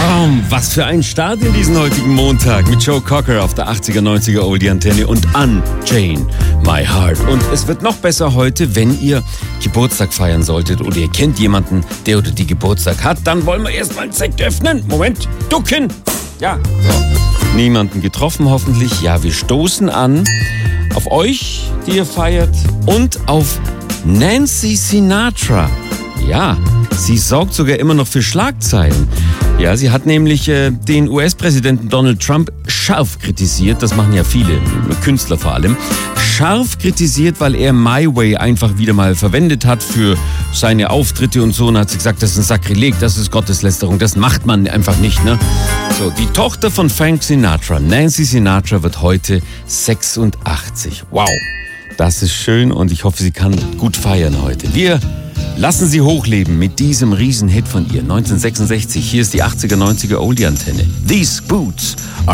Bam, was für ein Start in diesen heutigen Montag mit Joe Cocker auf der 80er, 90er Oldie-Antenne und Unchain My Heart. Und es wird noch besser heute, wenn ihr Geburtstag feiern solltet oder ihr kennt jemanden, der oder die Geburtstag hat. Dann wollen wir erstmal einen Sekt öffnen. Moment, ducken. Ja, so. Niemanden getroffen hoffentlich. Ja, wir stoßen an auf euch, die ihr feiert, und auf Nancy Sinatra. Ja, sie sorgt sogar immer noch für Schlagzeilen. Ja, sie hat nämlich den US-Präsidenten Donald Trump scharf kritisiert. Das machen ja viele Künstler vor allem. Scharf kritisiert, weil er My Way einfach wieder mal verwendet hat für seine Auftritte und so. Und hat sie gesagt, das ist ein Sakrileg, das ist Gotteslästerung, das macht man einfach nicht, ne? So, die Tochter von Frank Sinatra, Nancy Sinatra, wird heute 86. Wow, das ist schön und ich hoffe, sie kann gut feiern heute. Wir lassen sie hochleben mit diesem Riesenhit von ihr. 1966, hier ist die 80er, 90er Oldie-Antenne. These boots are